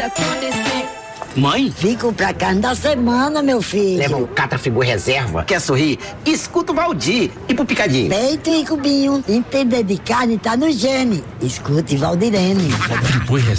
acontecer. Mãe? Fico pra carne da semana, meu filho. Leva um Catrafigu reserva. Quer sorrir? Escuta o Valdir. E pro picadinho? Peito e cubinho. Entender de carne tá no gene. Escute Valdirene.